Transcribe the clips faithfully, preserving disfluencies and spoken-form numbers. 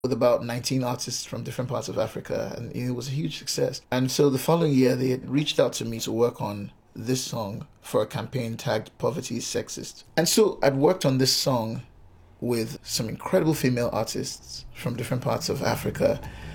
with about nineteen artists from different parts of Africa, and it was a huge success. And so the following year, they had reached out to me to work on this song for a campaign tagged Poverty is Sexist. And so I'd worked on this song with some incredible female artists from different parts of Africa.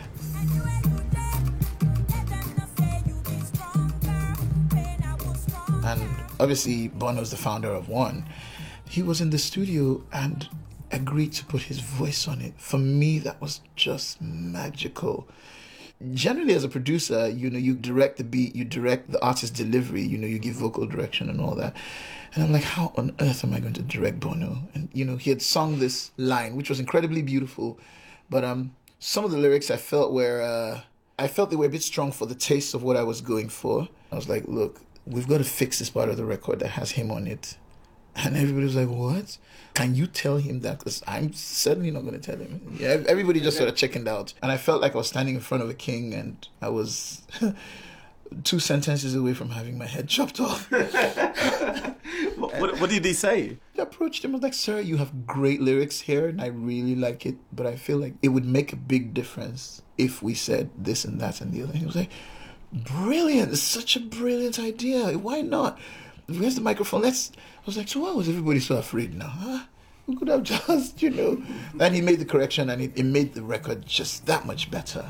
And obviously, Bono's the founder of One. He was in the studio and agreed to put his voice on it. For me, that was just magical. Generally, as a producer, you know, you direct the beat, you direct the artist's delivery, you know, you give vocal direction and all that. And I'm like, how on earth am I going to direct Bono? And, you know, he had sung this line, which was incredibly beautiful. But um, some of the lyrics I felt were, uh, I felt they were a bit strong for the taste of what I was going for. I was like, look, we've got to fix this part of the record that has him on it. And everybody was like, what? Can you tell him that? Because I'm certainly not going to tell him. Yeah, everybody just sort of chickened out. And I felt like I was standing in front of a king and I was two sentences away from having my head chopped off. what, what, what did he say? I approached him. I was like, sir, you have great lyrics here and I really like it. But I feel like it would make a big difference if we said this and that and the other. And he was like, brilliant. It's such a brilliant idea. Why not? Where's the microphone? Let's... I was like, so why was everybody so afraid now? Huh? We could have just, you know... And he made the correction and it, it made the record just that much better.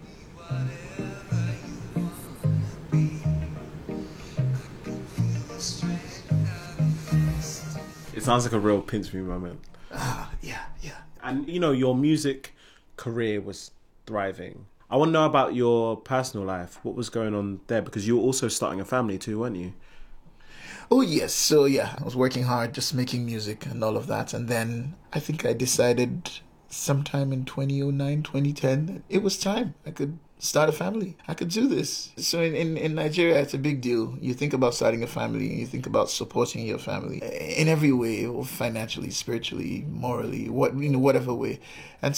It sounds like a real pinch me moment. Ah, yeah, yeah. And, you know, your music career was thriving. I want to know about your personal life. What was going on there? Because you were also starting a family too, weren't you? Oh, yes. So, yeah, I was working hard, just making music and all of that. And then I think I decided sometime in twenty oh nine, twenty ten, that it was time. I could start a family. I could do this. So in, in, in Nigeria, it's a big deal. You think about starting a family, and you think about supporting your family in every way, financially, spiritually, morally, what you know, whatever way. And